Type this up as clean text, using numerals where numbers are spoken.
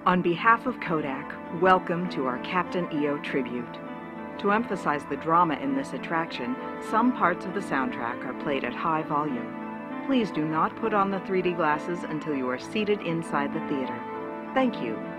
On behalf of Kodak, welcome to our Captain EO tribute. To emphasize the drama in this attraction, some parts of the soundtrack are played at high volume. Please do not put on the 3D glasses until you are seated inside the theater. Thank you.